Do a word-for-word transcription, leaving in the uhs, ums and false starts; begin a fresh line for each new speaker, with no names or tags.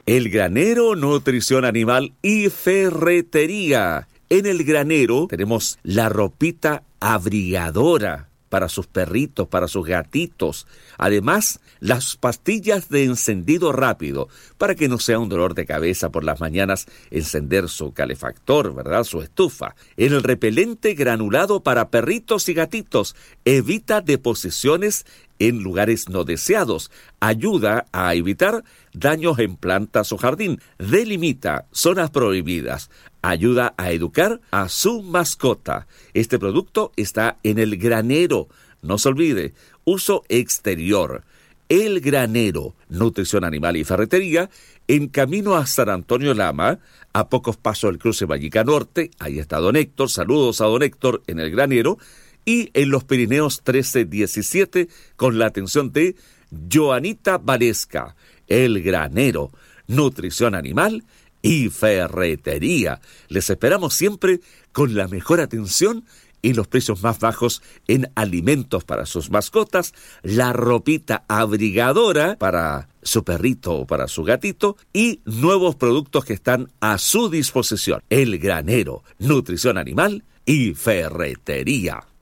El Granero, nutrición animal y ferretería. En El Granero tenemos la ropita abrigadora para sus perritos, para sus gatitos. Además, las pastillas de encendido rápido, para que no sea un dolor de cabeza por las mañanas encender su calefactor, ¿verdad? Su estufa. El repelente granulado para perritos y gatitos evita deposiciones en lugares no deseados. Ayuda a evitar daños en plantas o jardín. Delimita zonas prohibidas. Ayuda a educar a su mascota. Este producto está en El Granero. No se olvide, uso exterior. El Granero, nutrición animal y ferretería, en camino a San Antonio Lama, a pocos pasos del cruce Vallica Norte. Ahí está don Héctor. Saludos a don Héctor en El Granero. Y en los Pirineos trece diecisiete, con la atención de Joanita Valesca. El Granero, nutrición animal y ferretería. Les esperamos siempre con la mejor atención y los precios más bajos en alimentos para sus mascotas, la ropita abrigadora para su perrito o para su gatito y nuevos productos que están a su disposición. El Granero, nutrición animal y ferretería.